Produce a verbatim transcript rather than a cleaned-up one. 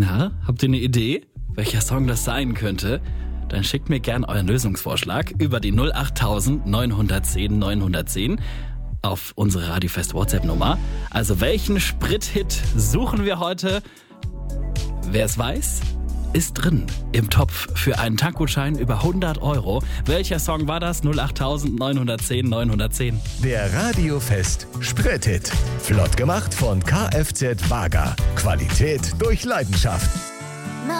Na, habt ihr eine Idee, welcher Song das sein könnte? Dann schickt mir gern euren Lösungsvorschlag über die null acht neun eins null neun eins null auf unsere Radiofest WhatsApp-Nummer. Also welchen Sprithit suchen wir heute? Wer es weiß, ist drin im Topf für einen Tankgutschein über hundert Euro. Welcher Song war das? null acht neun eins null neun eins null. Der Radiofest Sprithit. Flott gemacht von Kfz Wager. Qualität durch Leidenschaft.